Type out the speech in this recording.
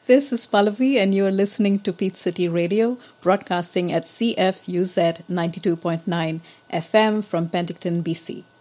This is Pallavi, and you're listening to Peach City Radio, broadcasting at CFUZ 92.9 FM from Penticton, BC.